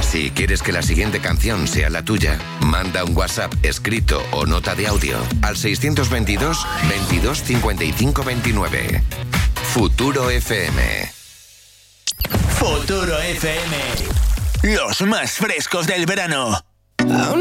Si quieres que la siguiente canción sea la tuya, manda un WhatsApp escrito o nota de audio al 622 22 55 29. Futuro FM. Futuro FM. Los más frescos del verano.